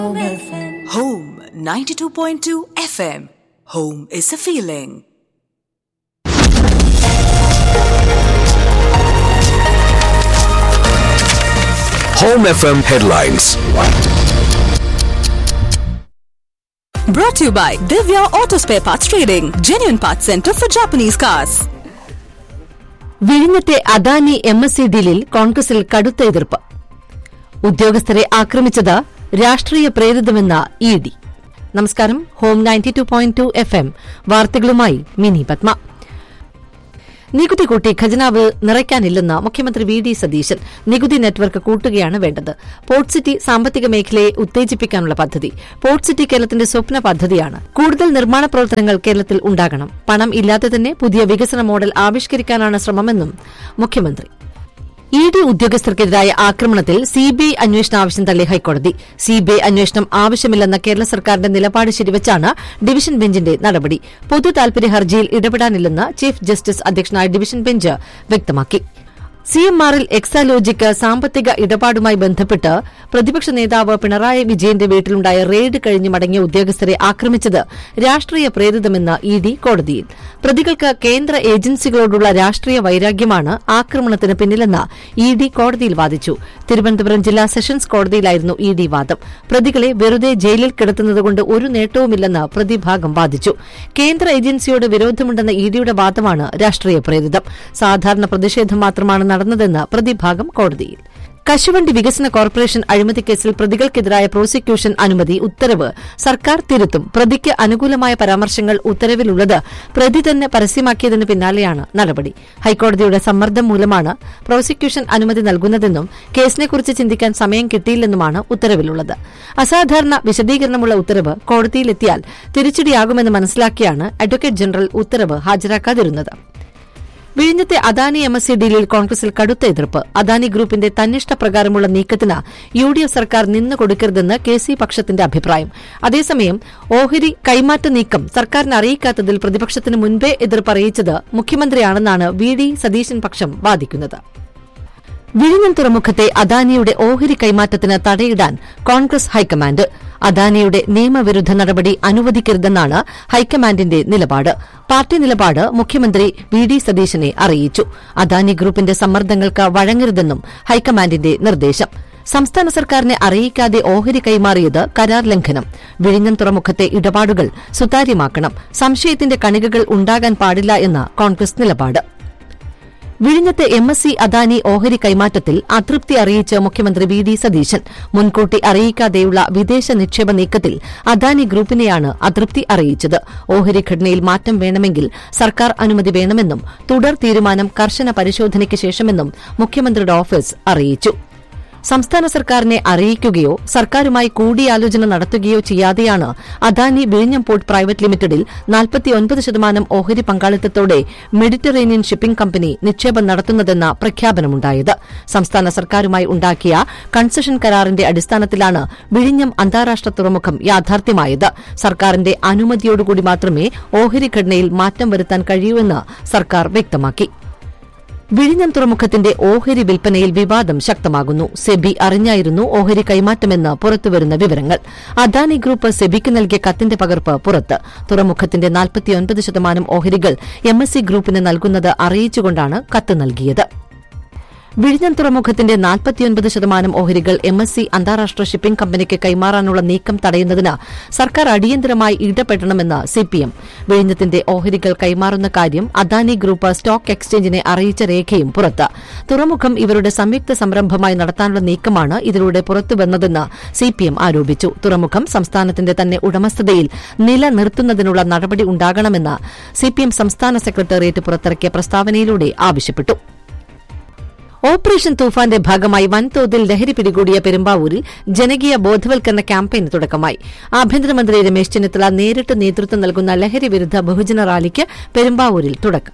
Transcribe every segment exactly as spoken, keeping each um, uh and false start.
Home ninety-two point two F M. Home is a feeling. Home F M headlines. Brought to you by Divya Auto Spare Parts Trading, genuine parts center for Japanese cars. വിഴിഞ്ഞത്തെ Adani M S C ഡീലിൽ കോൺഗ്രസിൽ കടുത്ത എതിർപ്പ്. ഉദ്യോഗസ്ഥരെ ആക്രമിച്ചത് രാഷ്ട്രീയ പ്രേരിതമെന്ന E D. നമസ്കാരം. Home ninety two point two F M വാർത്തകളുമായി mini Padma. നികുതി കൂട്ടി ഖജനാവ് നിറയ്ക്കാനില്ലെന്ന് മുഖ്യമന്ത്രി വി ഡി സതീശൻ. നികുതി നെറ്റ്വർക്ക് കൂട്ടുകയാണ് വേണ്ടത്. പോർട്ട് സിറ്റി സാമ്പത്തിക മേഖലയെ ഉത്തേജിപ്പിക്കാനുള്ള പദ്ധതി. പോർട്ട് സിറ്റി കേരളത്തിന്റെ സ്വപ്ന പദ്ധതിയാണ്. കൂടുതൽ നിർമ്മാണ പ്രവർത്തനങ്ങൾ കേരളത്തിൽ ഉണ്ടാകണം. പണം ഇല്ലാതെ തന്നെ പുതിയ വികസന മോഡൽ ആവിഷ്കരിക്കാനാണ് ശ്രമമെന്നും മുഖ്യമന്ത്രി. ഇ ഡി ഉദ്യോഗസ്ഥർക്കെതിരായ ആക്രമണത്തിൽ സിബിഐ അന്വേഷണ ആവശ്യം തള്ളി ഹൈക്കോടതി. സിബിഐ അന്വേഷണം ആവശ്യമില്ലെന്ന കേരള സർക്കാരിന്റെ നിലപാട് ശരിവച്ചാണ് ഡിവിഷൻ ബെഞ്ചിന്റെ നടപടി. പൊതു താൽപര്യ ഹർജിയിൽ ഇടപെടാനില്ലെന്ന് ചീഫ് ജസ്റ്റിസ് അധ്യക്ഷനായ ഡിവിഷൻ ബെഞ്ച് വ്യക്തമാക്കി. സി എം ആറിൽ എക്സാലോജിക്ക് സാമ്പത്തിക ഇടപാടുമായി ബന്ധപ്പെട്ട് പ്രതിപക്ഷ നേതാവ് പിണറായി വിജയന്റെ വീട്ടിലുണ്ടായ റെയ്ഡ് കഴിഞ്ഞ് മടങ്ങിയ ഉദ്യോഗസ്ഥരെ ആക്രമിച്ചത് രാഷ്ട്രീയ പ്രേരിതമെന്ന് ഇ ഡി കോടതിയിൽ. പ്രതികൾക്ക് കേന്ദ്ര ഏജൻസികളോടുള്ള രാഷ്ട്രീയ വൈരാഗ്യമാണ് ആക്രമണത്തിന് പിന്നിലെന്ന് ഇ ഡി കോടതിയിൽ വാദിച്ചു. തിരുവനന്തപുരം ജില്ലാ സെഷൻസ് കോടതിയിലായിരുന്നു ഇ ഡി വാദം. പ്രതികളെ വെറുതെ ജയിലിൽ കിടത്തുന്നതുകൊണ്ട് ഒരു നേട്ടവുമില്ലെന്ന് പ്രതിഭാഗം വാദിച്ചു. കേന്ദ്ര ഏജൻസിയോട് വിരോധമുണ്ടെന്ന ഇ ഡിയുടെ വാദമാണ് രാഷ്ട്രീയ പ്രേരിതം. സാധാരണ പ്രതിഷേധം മാത്രമാണ് നടന്നതെന്ന് പ്രതിഭാഗം കോടതിയിൽ. കശുവണ്ടി വികസന കോർപ്പറേഷൻ അഴിമതിക്കേസിൽ പ്രതികൾക്കെതിരായ പ്രോസിക്യൂഷൻ അനുമതി ഉത്തരവ് സർക്കാർ തിരുത്തും. പ്രതിക്ക് അനുകൂലമായ പരാമർശങ്ങൾ ഉത്തരവിലുള്ളത് പ്രതി തന്നെ പരസ്യമാക്കിയതിന് പിന്നാലെയാണ് നടപടി. ഹൈക്കോടതിയുടെ സമ്മർദ്ദം മൂലമാണ് പ്രോസിക്യൂഷൻ അനുമതി നൽകുന്നതെന്നും കേസിനെക്കുറിച്ച് ചിന്തിക്കാൻ സമയം കിട്ടിയില്ലെന്നുമാണ് ഉത്തരവിലുള്ളത്. അസാധാരണ വിശദീകരണമുള്ള ഉത്തരവ് കോടതിയിലെത്തിയാൽ തിരിച്ചടിയാകുമെന്ന് മനസ്സിലാക്കിയാണ് അഡ്വക്കേറ്റ് ജനറൽ ഉത്തരവ് ഹാജരാക്കാതിരുന്നത്. വിഴിഞ്ഞത്തെ അദാനി എം എസ് സി ഡീലിൽ കോൺഗ്രസിൽ കടുത്ത എതിർപ്പ്. അദാനി ഗ്രൂപ്പിന്റെ തന്നിഷ്ടപ്രകാരമുള്ള നീക്കത്തിന് യു ഡി എഫ് സർക്കാർ നിന്നു കൊടുക്കരുതെന്ന് കെ സി പക്ഷത്തിന്റെ അഭിപ്രായം. അതേസമയം ഓഹരി കൈമാറ്റ നീക്കം സർക്കാരിനെ അറിയിക്കാത്തതിൽ പ്രതിപക്ഷത്തിന് മുൻപേ എതിർപ്പറിയിച്ചത് മുഖ്യമന്ത്രിയാണെന്നാണ് വി ഡി സതീശൻ പക്ഷം വാദിക്കുന്നത്. വിഴിഞ്ഞം തുറമുഖത്തെ അദാനിയുടെ ഓഹരി കൈമാറ്റത്തിന് തടയിടാൻ കോൺഗ്രസ് ഹൈക്കമാൻഡ്. അദാനിയുടെ നിയമവിരുദ്ധ നടപടി അനുവദിക്കരുതെന്നാണ് ഹൈക്കമാൻഡിന്റെ നിലപാട്. പാർട്ടി നിലപാട് മുഖ്യമന്ത്രി വി ഡി സതീശനെ അറിയിച്ചു. അദാനി ഗ്രൂപ്പിന്റെ സമ്മർദ്ദങ്ങൾക്ക് വഴങ്ങരുതെന്നും ഹൈക്കമാൻഡിന്റെ നിർദ്ദേശം. സംസ്ഥാന സർക്കാരിനെ അറിയിക്കാതെ ഓഹരി കൈമാറിയത് കരാർ ലംഘനം. വിഴിഞ്ഞം തുറമുഖത്തെ ഇടപാടുകൾ സുതാര്യമാക്കണം. സംശയത്തിന്റെ കണികകൾ ഉണ്ടാകാൻ പാടില്ല എന്ന കോൺഗ്രസ് നിലപാട്. വിഴിഞ്ഞത്തെ എം എസ് സി അദാനി ഓഹരി കൈമാറ്റത്തിൽ അതൃപ്തി അറിയിച്ച് മുഖ്യമന്ത്രി വി ഡി സതീശൻ. മുൻകൂട്ടി അറിയിക്കാതെയുള്ള വിദേശ നിക്ഷേപ നീക്കത്തിൽ അദാനി ഗ്രൂപ്പിനെയാണ് അതൃപ്തി അറിയിച്ചത്. ഓഹരി ഘടനയിൽ മാറ്റം വേണമെങ്കിൽ സർക്കാർ അനുമതി വേണമെന്നും തുടർ തീരുമാനം കർശന പരിശോധനയ്ക്ക് ശേഷമെന്നും മുഖ്യമന്ത്രിയുടെ ഓഫീസ് അറിയിച്ചു. സംസ്ഥാന സർക്കാരിനെ അറിയിക്കുകയോ സർക്കാരുമായി കൂടിയാലോചന നടത്തുകയോ ചെയ്യാതെയാണ് അദാനി വിഴിഞ്ഞം പോർട്ട് പ്രൈവറ്റ് ലിമിറ്റഡിൽ നാൽപ്പത്തിയൊൻപത് ശതമാനം ഓഹരി പങ്കാളിത്തത്തോടെ മെഡിറ്ററേനിയൻ ഷിപ്പിംഗ് കമ്പനി നിക്ഷേപം നടത്തുന്നതെന്ന പ്രഖ്യാപനമുണ്ടായത്. സംസ്ഥാന സർക്കാരുമായി ഉണ്ടാക്കിയ കൺസഷൻ കരാറിന്റെ അടിസ്ഥാനത്തിലാണ് വിഴിഞ്ഞം അന്താരാഷ്ട്ര തുറമുഖം യാഥാർത്ഥ്യമായത്. സർക്കാരിന്റെ അനുമതിയോടുകൂടി മാത്രമേ ഓഹരി ഘടനയിൽ മാറ്റം വരുത്താൻ കഴിയൂവെന്ന് സർക്കാർ വ്യക്തമാക്കി. വിഴിഞ്ഞം തുറമുഖത്തിന്റെ ഓഹരി വിൽപ്പനയിൽ വിവാദം ശക്തമാകുന്നു. സെബി അറിഞ്ഞായിരുന്നു ഓഹരി കൈമാറ്റമെന്ന് പുറത്തുവരുന്ന വിവരങ്ങൾ. അദാനി ഗ്രൂപ്പ് സെബിക്ക് നൽകിയ കത്തിന്റെ പകർപ്പ് പുറത്ത്. തുറമുഖത്തിന്റെ നാൽപ്പത്തിയൊൻപത് ശതമാനം ഓഹരികൾ എം എസ് സി ഗ്രൂപ്പിന് നൽകുന്നത് അറിയിച്ചുകൊണ്ടാണ് കത്ത് നൽകിയത്. വിഴിഞ്ഞം തുറമുഖത്തിന്റെ നാൽപ്പത്തിയൊൻപത് ശതമാനം ഓഹരികൾ എം എസ് സി അന്താരാഷ്ട്ര ഷിപ്പിംഗ് കമ്പനിക്ക് കൈമാറാനുള്ള നീക്കം തടയുന്നതിന് സർക്കാർ അടിയന്തരമായി ഇടപെടണമെന്ന് സിപിഎം. വിഴിഞ്ഞത്തിന്റെ ഓഹരികൾ കൈമാറുന്ന കാര്യം അദാനി ഗ്രൂപ്പ് സ്റ്റോക്ക് എക്സ്ചേഞ്ചിനെ അറിയിച്ച രേഖയും പുറത്ത്. തുറമുഖം ഇവരുടെ സംയുക്ത സംരംഭമായി നടത്താനുള്ള നീക്കമാണ് ഇതിലൂടെ പുറത്തുവന്നതെന്ന് സിപിഎം ആരോപിച്ചു. തുറമുഖം സംസ്ഥാനത്തിന്റെ തന്നെ ഉടമസ്ഥതയിൽ നിലനിർത്തുന്നതിനുള്ള നടപടി ഉണ്ടാകണമെന്ന് സിപിഎം സംസ്ഥാന സെക്രട്ടേറിയറ്റ് പുറത്തിറക്കിയ പ്രസ്താവനയിലൂടെ ആവശ്യപ്പെട്ടു. ഓപ്പറേഷൻ തൂഫാന്റെ ഭാഗമായി വൻതോതിൽ ലഹരി പിടികൂടിയ പെരുമ്പാവൂരിൽ ജനകീയ ബോധവൽക്കരണ ക്യാമ്പയിന് തുടക്കമായി. ആഭ്യന്തരമന്ത്രി രമേശ് ചെന്നിത്തല നേരിട്ട് നേതൃത്വം നൽകുന്ന ലഹരി വിരുദ്ധ ബഹുജന റാലിക്ക് പെരുമ്പാവൂരിൽ തുടക്കം.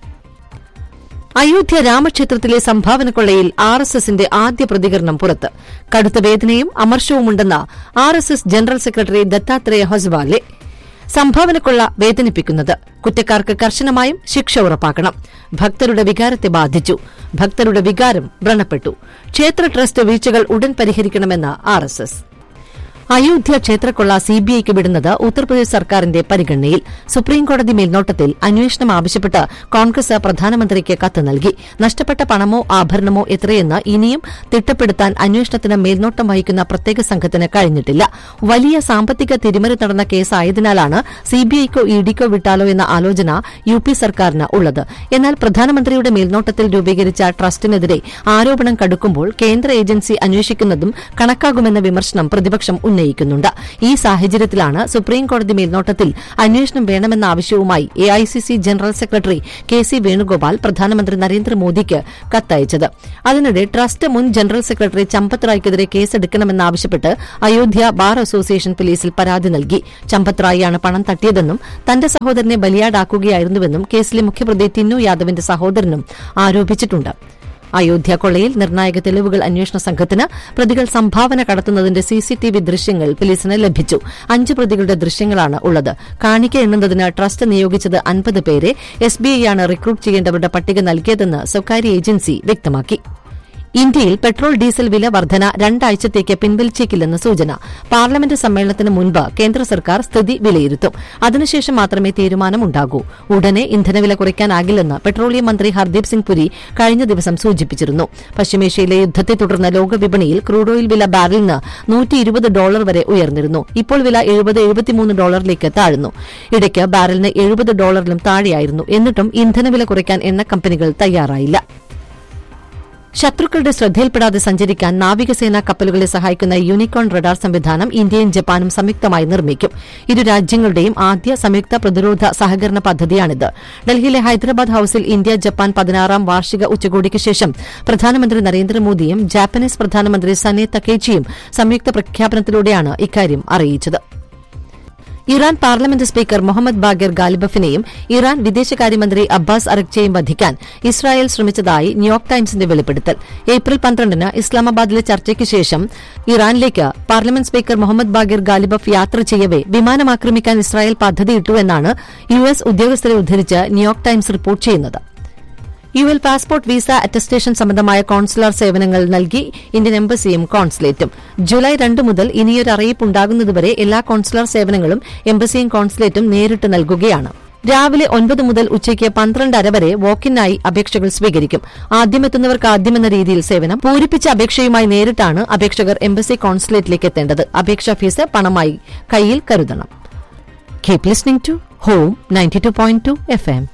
അയോധ്യ രാമക്ഷേത്രത്തിലെ സംഭാവന കൊള്ളയിൽ ആർ എസ് എസിന്റെ ആദ്യ പ്രതികരണം പുറത്ത്. കടുത്ത വേദനയും അമർഷവുമുണ്ടെന്ന് R S S general secretary Dattatreya Hosabale. സംഭാവനക്കൊള്ള വേദനിപ്പിക്കുന്നത്. കുറ്റക്കാർക്ക് കർശനമായും ശിക്ഷ ഉറപ്പാക്കണം. ഭക്തരുടെ വികാരത്തെ ബാധിച്ചു. ഭക്തരുടെ വികാരം വ്രണപ്പെട്ടു. ക്ഷേത്ര ട്രസ്റ്റ് വീഴ്ചകൾ ഉടൻ പരിഹരിക്കണമെന്ന് ആർ എസ് എസ്. അയോധ്യ ക്ഷേത്രക്കൊള്ള സിബിഐക്ക് വിടുന്നത് ഉത്തർപ്രദേശ് സർക്കാരിന്റെ പരിഗണനയിൽ. സുപ്രീംകോടതി മേൽനോട്ടത്തിൽ അന്വേഷണം ആവശ്യപ്പെട്ട് കോൺഗ്രസ് പ്രധാനമന്ത്രിക്ക് കത്ത് നൽകി. നഷ്ടപ്പെട്ട പണമോ ആഭരണമോ എത്രയെന്ന് ഇനിയും തിട്ടപ്പെടുത്താൻ അന്വേഷണത്തിന് മേൽനോട്ടം വഹിക്കുന്ന പ്രത്യേക സംഘത്തിന് കഴിഞ്ഞിട്ടില്ല. വലിയ സാമ്പത്തിക തിരിമറി നടന്ന കേസായതിനാലാണ് സിബിഐക്കോ ഇഡിക്കോ വിട്ടാലോ എന്ന ആലോചന യു പി സർക്കാരിന് ഉള്ളത്. എന്നാൽ പ്രധാനമന്ത്രിയുടെ മേൽനോട്ടത്തിൽ രൂപീകരിച്ച ട്രസ്റ്റിനെതിരെ ആരോപണം കടുക്കുമ്പോൾ കേന്ദ്ര ഏജൻസി അന്വേഷിക്കുന്നതും കണക്കാകുമെന്ന വിമർശനം പ്രതിപക്ഷം ഉന്നയിക്കുന്നുണ്ട്. ഈ സാഹചര്യത്തിലാണ് സുപ്രീംകോടതി മേൽനോട്ടത്തിൽ അന്വേഷണം വേണമെന്ന ആവശ്യവുമായി AICC general secretary K C Venugopal പ്രധാനമന്ത്രി നരേന്ദ്രമോദിക്ക് കത്തയച്ചത്. അതിനിടെ ട്രസ്റ്റ് മുൻ general secretary Champat റായ്ക്കെതിരെ കേസെടുക്കണമെന്നാവശ്യപ്പെട്ട് Ayodhya bar association പോലീസിൽ പരാതി നൽകി. ചമ്പത് റായിയാണ് പണം തട്ടിയതെന്നും തന്റെ സഹോദരനെ ബലിയാടാക്കുകയായിരുന്നുവെന്നും കേസിലെ മുഖ്യപ്രതി ടിന്നു യാദവിന്റെ സഹോദരനും ആരോപിച്ചിട്ടുണ്ട്. അയോധ്യ കൊള്ളയിൽ നിർണായക തെളിവുകൾ അന്വേഷണ സംഘത്തിന് പ്രതികൾ സംഭാവന കടത്തുന്നതിന്റെ സിസിടിവി ദൃശ്യങ്ങൾ പോലീസിന് ലഭിച്ചു. അഞ്ച് പ്രതികളുടെ ദൃശ്യങ്ങളാണ് ഉള്ളത്. കാണിക്ക എണ്ണുന്നതിന് ട്രസ്റ്റ് നിയോഗിച്ചത് അൻപത് പേരെ. എസ്ബിഐയാണ് റിക്രൂട്ട് ചെയ്യേണ്ടവരുടെ പട്ടിക നൽകിയതെന്ന് സ്വകാര്യ ഏജൻസി വ്യക്തമാക്കി. ഇന്ത്യയിൽ പെട്രോൾ ഡീസൽ വില വർധന രണ്ടാഴ്ചത്തേക്ക് പിൻവലിച്ചേക്കില്ലെന്ന് സൂചന. പാർലമെന്റ് സമ്മേളനത്തിന് മുൻപ് കേന്ദ്ര സർക്കാർ സ്ഥിതി വിലയിരുത്തും. അതിനുശേഷം മാത്രമേ തീരുമാനമുണ്ടാകൂ. ഉടനെ ഇന്ധനവില കുറയ്ക്കാനാകില്ലെന്ന് പെട്രോളിയം മന്ത്രി ഹർദീപ് സിംഗ് പുരി കഴിഞ്ഞ ദിവസം സൂചിപ്പിച്ചിരുന്നു. പശ്ചിമേഷ്യയിലെ യുദ്ധത്തെ തുടർന്ന് ലോകവിപണിയിൽ ക്രൂഡ് ഓയിൽ വില ബാരലിന് നൂറ്റി ഇരുപത് ഡോളർ വരെ ഉയർന്നിരുന്നു. ഇപ്പോൾ വില എഴുപത് എഴുപത്തിമൂന്ന് ഡോളറിലേക്ക് താഴ്ന്നു. ഇടയ്ക്ക് ബാരലിന് എഴുപത് ഡോളറിലും താഴെയായിരുന്നു. എന്നിട്ടും ഇന്ധനവില കുറയ്ക്കാൻ എണ്ണ കമ്പനികൾ തയ്യാറായില്ല. ശത്രുക്കളുടെ ശ്രദ്ധയിൽപ്പെടാതെ സഞ്ചരിക്കാൻ നാവികസേനാ കപ്പലുകളെ സഹായിക്കുന്ന യൂണിക്കോൺ റഡാർ സംവിധാനം ഇന്ത്യയും ജപ്പാനും സംയുക്തമായി നിർമ്മിക്കും. ഇരു രാജ്യങ്ങളുടെയും ആദ്യ സംയുക്ത പ്രതിരോധ സഹകരണ പദ്ധതിയാണിത്. ഡൽഹിയിലെ ഹൈദരാബാദ് ഹൌസിൽ ഇന്ത്യ ജപ്പാൻ പതിനാറാം വാർഷിക ഉച്ചകോടിക്ക് ശേഷം പ്രധാനമന്ത്രി നരേന്ദ്രമോദിയും ജാപ്പനീസ് പ്രധാനമന്ത്രി സനെ തക്കേച്ചിയും സംയുക്ത പ്രഖ്യാപനത്തിലൂടെയാണ് ഇക്കാര്യം അറിയിച്ചത്. Iran parliament speaker Mohammad Bagher ഗാലിബഫിനെയും Iran വിദേശകാര്യമന്ത്രി അബ്ബാസ് അറക്ചിയെയും വധിക്കാൻ ഇസ്രായേൽ ശ്രമിച്ചതായി ന്യൂയോർക്ക് ടൈംസിന്റെ വെളിപ്പെടുത്തൽ. ഏപ്രിൽ പന്ത്രണ്ടിന് ഇസ്ലാമാബാദിലെ ചർച്ചയ്ക്ക് ശേഷം ഇറാനിലേക്ക് പാർലമെന്റ് സ്പീക്കർ മുഹമ്മദ് ബാഗർ ഗാലിബഫ് യാത്ര ചെയ്യവെ വിമാനമാക്രമിക്കാൻ ഇസ്രായേൽ പദ്ധതിയിട്ടുവെന്നാണ് യു എസ് ഉദ്യോഗസ്ഥരെ ഉദ്ധരിച്ച് ന്യൂയോർക്ക് ടൈംസ് റിപ്പോർട്ട് ചെയ്യുന്നത്. U L passport visa attestation സംബന്ധമായ കോൺസുലർ സേവനങ്ങൾ നൽകി ഇന്ത്യൻ എംബസിയും കോൺസുലേറ്റും. ജൂലൈ രണ്ട് മുതൽ ഇനിയൊരു അറിയിപ്പ് ഉണ്ടാകുന്നതുവരെ എല്ലാ കോൺസുലർ സേവനങ്ങളും എംബസിയും കോൺസുലേറ്റും നേരിട്ട് നൽകുകയാണ്. രാവിലെ ഒൻപത് മുതൽ ഉച്ചയ്ക്ക് പന്ത്രണ്ടര വരെ വോക്കിനായി അപേക്ഷകൾ സ്വീകരിക്കും. ആദ്യമെത്തുന്നവർക്ക് ആദ്യമെന്ന രീതിയിൽ സേവനം. പൂരിപ്പിച്ച അപേക്ഷയുമായി നേരിട്ടാണ് അപേക്ഷകർ എംബസി കോൺസുലേറ്റിലേക്ക് എത്തേണ്ടത്. അപേക്ഷാ ഫീസ് പണമായി കയ്യിൽ കരുതണം. Keep listening to home ninety two point two F M.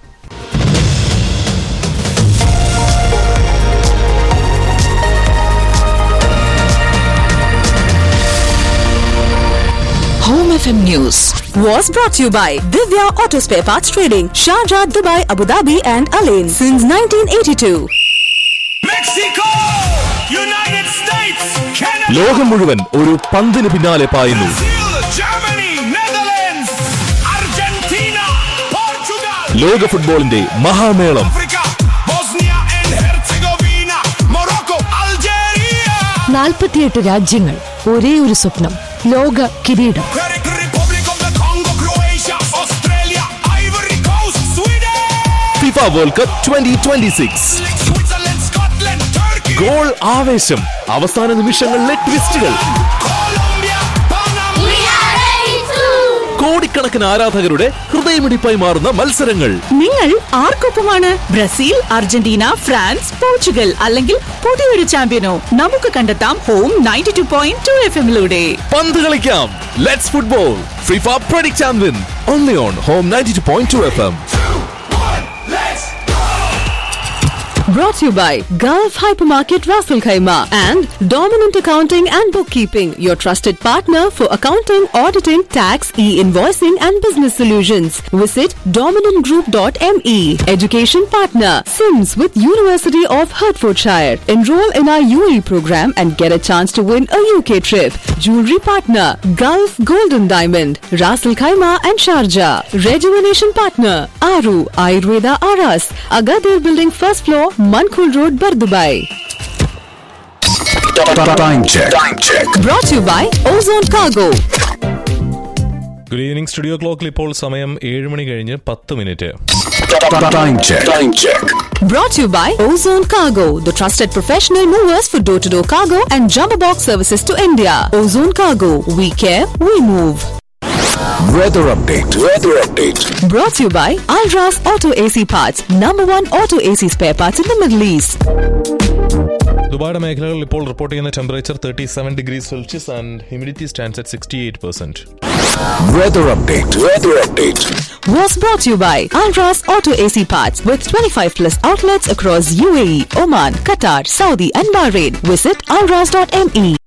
Home F M News was brought to you by Divya Auto Spare Parts Trading, Sharjah, Dubai, Abu Dhabi and Alain since nineteen eighty-two. Mexico, United States, Canada. ലോകം മുഴുവൻ ഒരു പന്തിന് പിന്നാലെ പായുന്നു. Germany, Netherlands, Argentina, Portugal. ലോക ഫുട്ബോളിന്റെ മഹാമേളം. Bosnia and Herzegovina, Morocco, Algeria. നാൽപ്പത്തിയെട്ട് രാജ്യങ്ങൾ, ഒരേ ഒരു സ്വപ്നം, ലോക കിരീടം. FIFA world cup twenty twenty six. Goal ആവേശം, അവസാന നിമിഷങ്ങളിലെ ട്വിസ്റ്റുകൾ, കോടിക്കണക്കിന് ആരാധകരുടെ ഹൃദയമിടിപ്പായി മാറുന്ന മത്സരങ്ങൾ. നിങ്ങൾ ആർക്കൊപ്പമാണ്? ബ്രസീൽ, അർജന്റീന, ഫ്രാൻസ്, പോർച്ചുഗൽ അല്ലെങ്കിൽ പുതിയൊരു ചാമ്പ്യനോ? നമുക്ക് കണ്ടെത്താം home ninety two point two F എമ്മിലൂടെ. പന്ത് കളിക്കാം, let's football. FIFA predict and win only on home ninety two point two F M. Brought to you by Gulf Hypermarket Ras Al Khaimah and Dominant Accounting and Bookkeeping, your trusted partner for accounting, auditing, tax, e-invoicing and business solutions. Visit dominant group dot m e. Education partner Sims with University of Hertfordshire. Enroll in our U A E program and get a chance to win a U K trip. Jewelry partner Gulf Golden Diamond, Ras Al Khaimah and Sharjah. Rejuvenation partner Aru Ayurveda Aras, Agadir Building first floor, Mankul Road, Bardubai. Time check. Time check. Brought to you by Ozone Cargo. Good evening. Studio ക്ലോക്കിൽ ഇപ്പോൾ സമയം ഏഴ് മണി കഴിഞ്ഞ് പത്ത് minute. Time check. Time check. Brought to you by Ozone Cargo, the trusted professional movers for door-to-door cargo and jumbo box services to India. Ozone Cargo, we care, we move. Weather update. Weather update. Brought to you by Alras Auto A C Parts, number one auto A C spare parts in the Middle East. ദുബായുടെ മേഖലകളിൽ ഇപ്പോൾ report ചെയ്യുന്ന temperature thirty seven degree Celsius and humidity stands at sixty eight percent. Weather update. Weather update. Was brought to you by Alras Auto A C Parts with twenty-five plus outlets across U A E, Oman, Qatar, Saudi and Bahrain. Visit alras dot m e.